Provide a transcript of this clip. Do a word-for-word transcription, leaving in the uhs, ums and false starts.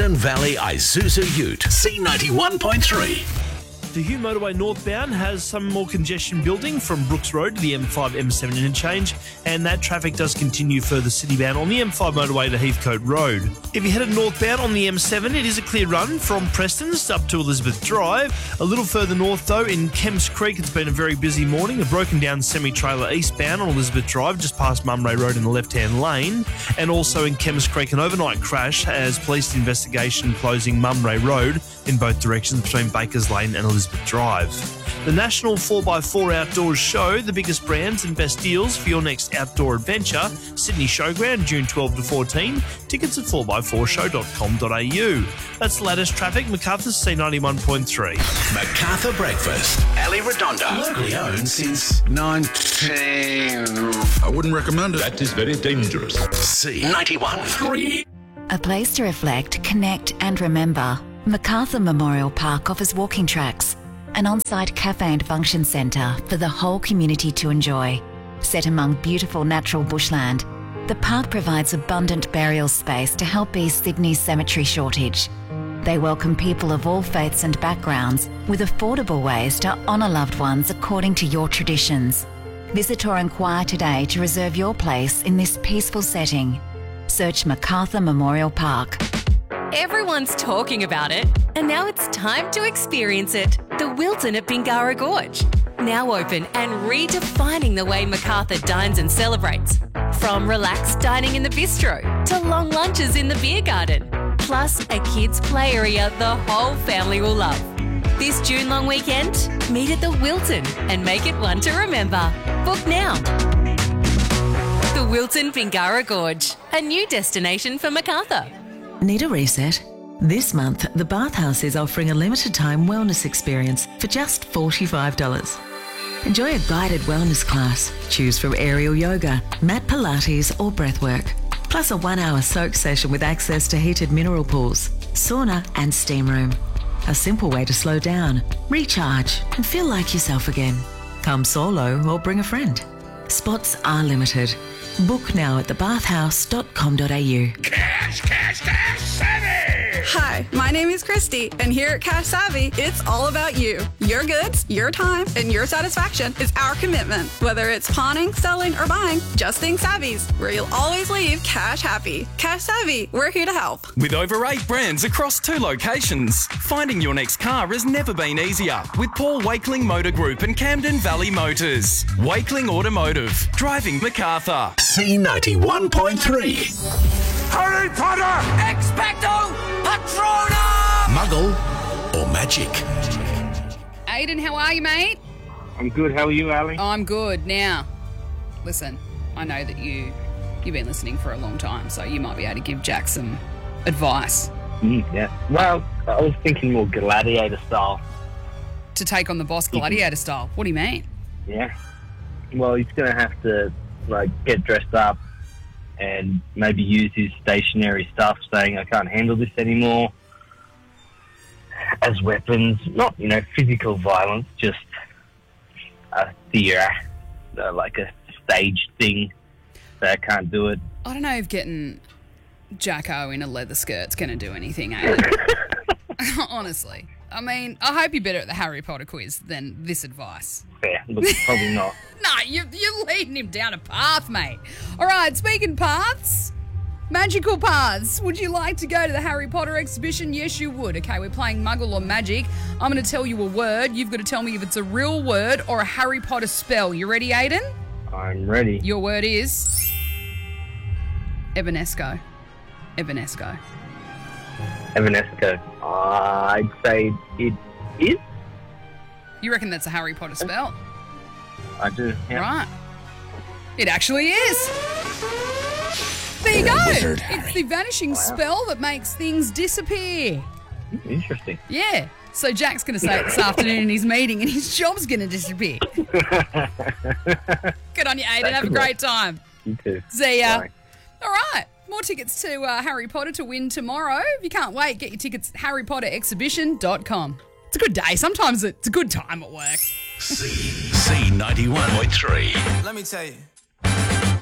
Camden Valley Isuzu Ute, C ninety-one point three. The Hugh Motorway northbound has some more congestion building from Brooks Road to the M five M seven interchange, and that traffic does continue further citybound on the M five motorway to Heathcote Road. If you're headed northbound on the M seven, it is a clear run from Preston's up to Elizabeth Drive. A little further north, though, in Kemps Creek, it's been a very busy morning. A broken down semi-trailer eastbound on Elizabeth Drive, just past Mumray Road in the left-hand lane. And also in Kemps Creek, an overnight crash has police investigation closing Mumray Road in both directions between Bakers Lane and Elizabeth Drive. The National four by four Outdoors Show, the biggest brands and best deals for your next outdoor adventure. Sydney Showground, June twelfth to fourteen. Tickets at four by four show dot com dot a u. That's the latest traffic. MacArthur's C ninety-one point three. MacArthur Breakfast. Ali Redondo. Locally owned since nineteen. I wouldn't recommend it. That is very dangerous. C ninety-one point three. A place to reflect, connect and remember. MacArthur Memorial Park offers walking tracks, an on-site cafe and function centre for the whole community to enjoy. Set among beautiful natural bushland, the park provides abundant burial space to help ease Sydney's cemetery shortage. They welcome people of all faiths and backgrounds with affordable ways to honour loved ones according to your traditions. Visit or inquire today to reserve your place in this peaceful setting. Search MacArthur Memorial Park. Everyone's talking about it, and now it's time to experience it. The Wilton at Bingara Gorge. Now open and redefining the way MacArthur dines and celebrates. From relaxed dining in the bistro to long lunches in the beer garden. Plus a kids' play area the whole family will love. This June long weekend, meet at the Wilton and make it one to remember. Book now. The Wilton Bingara Gorge, a new destination for MacArthur. Need a reset? This month, the Bathhouse is offering a limited-time wellness experience for just forty-five dollars. Enjoy a guided wellness class. Choose from aerial yoga, mat Pilates or breathwork, plus a one-hour soak session with access to heated mineral pools, sauna and steam room. A simple way to slow down, recharge and feel like yourself again. Come solo or bring a friend. Spots are limited. Book now at the bathhouse dot com dot a u. Cash, cash, cash, savvy! Hi, my name is Christy, and here at Cash Savvy, it's all about you. Your goods, your time, and your satisfaction is our commitment. Whether it's pawning, selling, or buying, just think Savvy's, where you'll always leave cash happy. Cash Savvy, we're here to help. With over eight brands across two locations, finding your next car has never been easier with Paul Wakeling Motor Group and Camden Valley Motors. Wakeling Automotive, driving MacArthur. C ninety-one point three. Harry Potter! Expecto Patronum! Muggle or magic? Aiden, how are you, mate? I'm good. How are you, Ali? I'm good. Now, listen, I know that you, you've been listening for a long time, so you might be able to give Jack some advice. Mm, yeah. Well, I was thinking more gladiator style. To take on the boss gladiator style? What do you mean? Yeah. Well, he's going to have to, like, get dressed up and maybe use his stationary stuff, saying, I can't handle this anymore, as weapons. Not, you know, physical violence, just a theatre, uh, like a staged thing, that I can't do it. I don't know if getting Jacko in a leather skirt's going to do anything, eh? Honestly. I mean, I hope you're better at the Harry Potter quiz than this advice. Fair. Look, probably not. No, you, you're leading him down a path, mate. All right, speaking paths, magical paths. Would you like to go to the Harry Potter exhibition? Yes, you would. Okay, we're playing Muggle or Magic. I'm going to tell you a word. You've got to tell me if it's a real word or a Harry Potter spell. You ready, Aiden? I'm ready. Your word is Evanesco. Evanesco. Evanesco. Uh, I'd say it is. You reckon that's a Harry Potter spell? I do, yeah. Right. It actually is. There you go. Wizard, it's the vanishing wow. spell that makes things disappear. Interesting. Yeah. So Jack's going to say it this afternoon in his meeting and his job's going to disappear. Good on you, Aiden. Have a great time. You too. See ya. Bye. All right. More tickets to uh, Harry Potter to win tomorrow. If you can't wait, get your tickets at harry potter exhibition dot com. It's a good day. Sometimes it's a good time at work. C, C ninety-one point three. Let me tell you.